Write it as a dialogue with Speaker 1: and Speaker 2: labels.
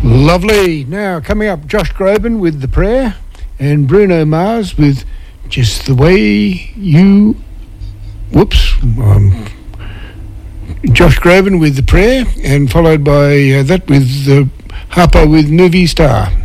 Speaker 1: Lovely. Now, coming up, Josh Groban with The Prayer and Bruno Mars with Just the Way You... Whoops. Josh Groban with The Prayer, and followed by that with Harper with Movie Star.